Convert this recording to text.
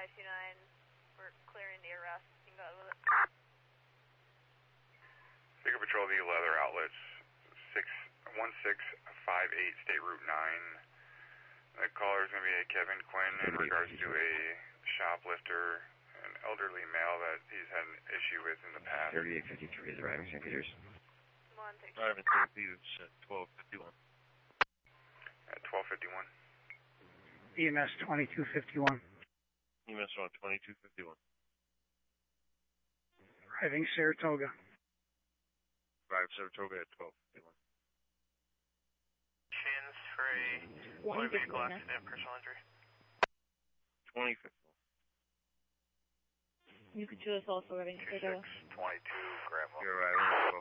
529, we're clearing the arrest. You can go with it. Vehicle Patrol V Leather Outlets, 1658 State Route 9. The caller is going to be a Kevin Quinn in regards to a shoplifter, an elderly male that he's had an issue with in the past. 3853 is arriving, St. Peter's. Arriving St. Peter's at 1251. At 1251. EMS 2251. EMS on 2251. Arriving Saratoga. Arrive Saratoga at 1251. Shins for a motor vehicle accident, personal injury. 2051. You could choose also arriving Saratoga. 22, grab one. You're arriving at